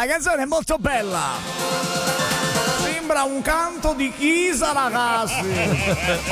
canzone è molto bella. Sembra un canto di Chisa, ragazzi.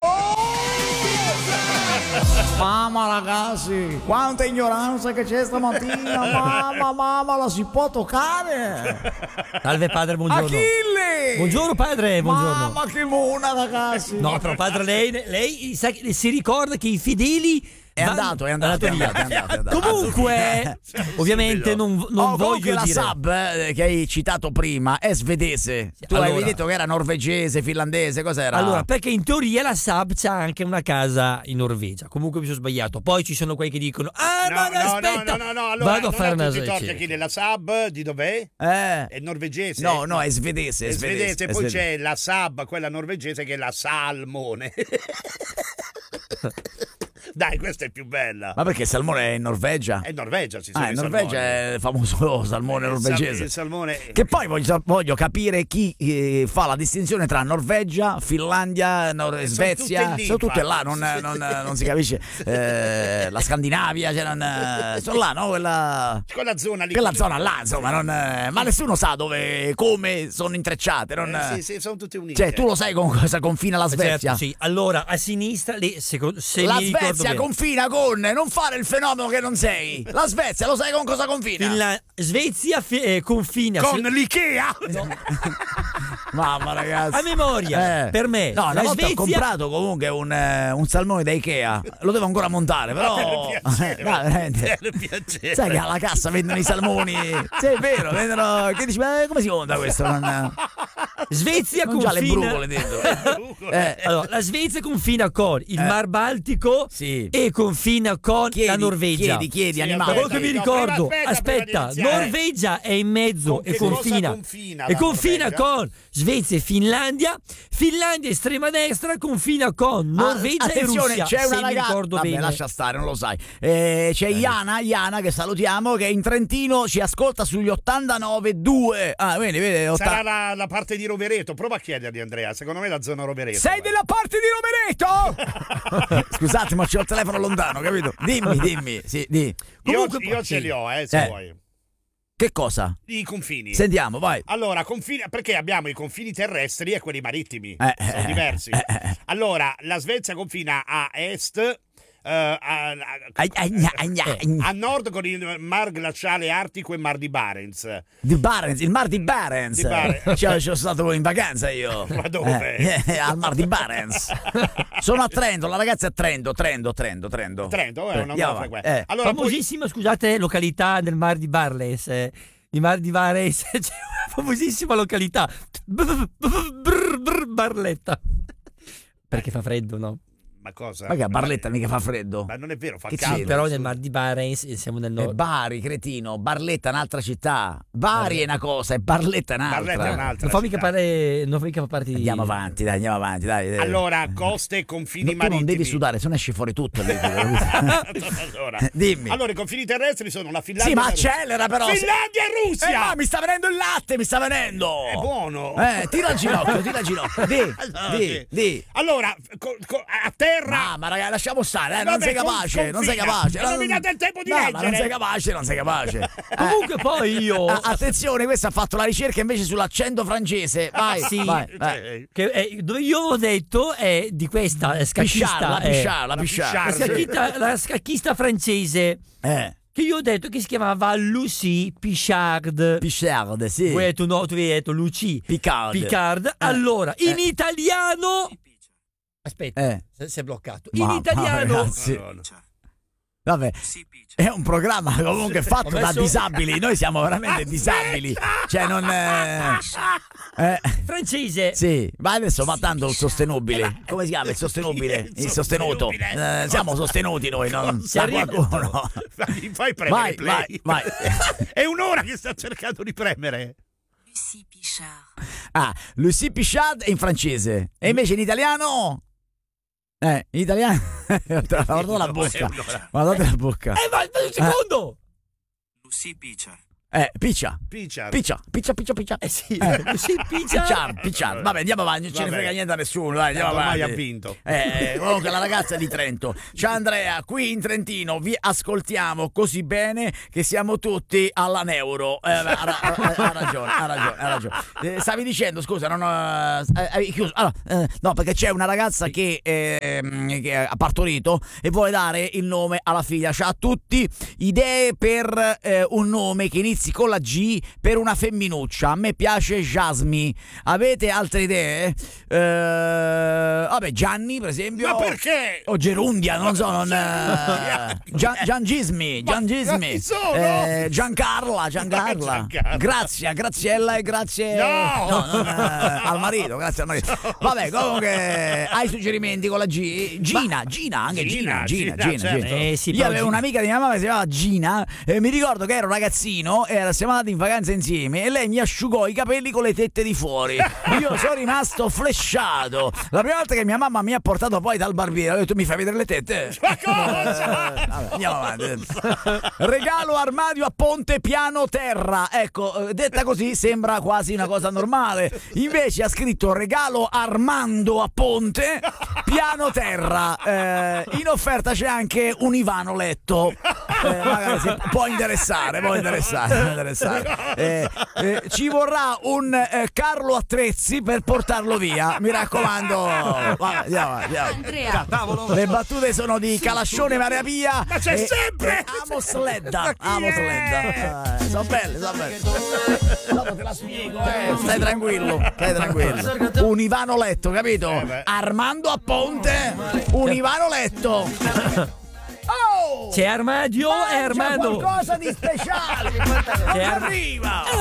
Mamma ragazzi, quanta ignoranza che c'è stamattina. Mamma, la si può toccare? Salve padre, buongiorno. Achille! Buongiorno padre, buongiorno. Mamma che mona ragazzi. No, però padre, lei si ricorda che i fedeli È andato via. Comunque, ovviamente non voglio la dire. sub che hai citato prima è svedese. Tu avevi detto che era norvegese, finlandese, cos'era? Allora, perché in teoria la sub c'ha anche una casa in Norvegia. Comunque mi sono sbagliato. Poi ci sono quelli che dicono: aspetta, allora, vado a fare una ricerca. Chi nella sub di dov'è? È norvegese. No, è svedese. È svedese. Poi c'è la sub, quella norvegese, che è la salmone. Dai, questa è più bella. Ma perché il salmone è in Norvegia? È in Norvegia, ci in Norvegia è il famoso salmone norvegese. Il salmone. Che poi voglio capire chi fa la distinzione tra Norvegia, Finlandia, Svezia. Sono tutte là, non si capisce. La Scandinavia, sono là, no? Quella zona lì. Quella zona là, insomma, ma nessuno sa dove, come sono intrecciate. Sì, sono tutte unite. Cioè, tu lo sai con cosa confina la Svezia? Certo, sì. Allora, a sinistra, se la mi Svezia confina con, non fare il fenomeno che non sei. La Svezia lo sai con cosa confina? La Svezia confina con l'Ikea. No. Mamma ragazzi, a memoria per me. No, una volta Svezia... ho comprato comunque un salmone da Ikea. Lo devo ancora montare, però per piacere. Sai che alla cassa vendono i salmoni. Sì, è vero, vendono. Che dici, ma come si monta questo? Svezia non confina. Già le brugole dentro. Allora, la Svezia confina con il Mar Baltico e confina con la Norvegia. Chiedi animale. Quello che mi ricordo, aspetta, Norvegia è in mezzo e confina con Svezia e Finlandia. Finlandia estrema destra confina con Norvegia e Russia. C'è una ragazza. Ricordo bene. Lascia stare, non lo sai. C'è Iana che salutiamo, che in Trentino ci ascolta sugli 89.2. Vedi, sarà la parte di Rovereto. Prova a chiedergli, Andrea. Secondo me è la zona Rovereto. Sei della parte di Rovereto? Scusate, ma c'ho il telefono lontano, capito? Dimmi. Sì, di. Comunque, io ce li ho, se vuoi. Che cosa? I confini. Sentiamo, vai. Allora, perché abbiamo i confini terrestri e quelli marittimi. Sono diversi. Allora, la Svezia confina a est. A nord con il mar glaciale artico e mar di Barents. Il mar di Barents. Ci sono stato in vacanza io. Ma dove? Al mar di Barents. Sono a Trento, la ragazza è a Trento, è una buona frequenza. Allora, famosissima, scusate, località del mar di Barles. Il mar di Barles c'è una famosissima località. Barletta. Perché fa freddo, no? Ma cosa? Ma che a Barletta mica fa freddo? Ma non è vero, fa che caldo. Sì, però nel mar di Barents siamo nel nord. Bari, cretino. Barletta è un'altra città. Bari è una cosa e Barletta è un'altra. Barletta è un'altra. Non fa mica parte di... Andiamo avanti, dai. Allora, coste e confini marittimi. Tu non devi sudare, se no esci fuori tutto. Dimmi. Allora, i confini terrestri sono la Finlandia. Sì, ma accelera però. Finlandia e Russia. Mi sta venendo il latte, mi sta venendo. È buono. Tira il ginocchio. Di. Allora, a terra. Ma ragazzi, lasciamo stare, non sei capace. Non mi date il tempo di leggere. Ma non sei capace. Comunque poi io... Attenzione, questo ha fatto la ricerca invece sull'accento francese. Vai, sì, vai. Dove io ho detto è di questa scacchista. La Pichard. La scacchista francese. Che io ho detto che si chiamava Lucie Pichard. Pichard, sì. Tu hai detto Lucie Picard. Allora, in italiano... Aspetta, si è bloccato. In italiano... Vabbè, è un programma comunque fatto da disabili. Noi siamo veramente disabili. Cioè non francese. Sì, ma adesso va tanto il sostenibile. Come si chiama il sostenibile? Il sostenuto. Siamo sostenuti noi, non sa qualcuno. Fai premere play. Vai. È un'ora che sta cercando di premere. Lucie Pichard. Lucie Pichard è in francese. E invece in italiano? In italiano guardate la bocca. Ma un secondo. Lucie Pichard. Piccia. Piccia. Sì, Picciar. Vabbè, andiamo avanti, non ce ne frega niente a nessuno. Dai, andiamo avanti. Ormai ha vinto. Comunque la ragazza è di Trento. Ciao Andrea, qui in Trentino vi ascoltiamo così bene che siamo tutti alla neuro. Ha ragione. Stavi dicendo, scusa, non hai chiuso. No, perché c'è una ragazza che ha partorito e vuole dare il nome alla figlia. C'ha tutti idee per un nome che inizi con la G per una femminuccia. A me piace Jasmine. Avete altre idee? Vabbè, Gianni per esempio. Ma perché? O Gerundia, non so, Giangismi, Giancarla. Graziella e grazie al marito, grazie al marito. Vabbè, comunque hai suggerimenti con la G? Gina. Sì, io avevo un'amica di mia mamma che si chiamava Gina e mi ricordo che ero ragazzino e siamo andati in vacanza insieme e lei mi asciugò i capelli con le tette di fuori. Io sono rimasto flesciato. La prima volta che mia mamma mi ha portato poi dal barbiere, ho detto: mi fai vedere le tette? Ma cosa? Andiamo avanti. Regalo armadio a ponte piano terra. Ecco, detta così sembra quasi una cosa normale. Invece ha scritto regalo Armando a ponte piano terra. In offerta c'è anche un Ivano letto. Magari può interessare. Ci vorrà un Carlo Attrezzi per portarlo via, mi raccomando. Andiamo. Andrea, le battute sono di Calascione Maria Pia. Ma c'è sempre Amos Ledda. Sono belle. Dopo te la spiego, stai tranquillo. Un Ivano letto, capito? Armando a ponte, un Ivano letto. C'è armadio e Armando. C'è qualcosa di speciale. Non arriva.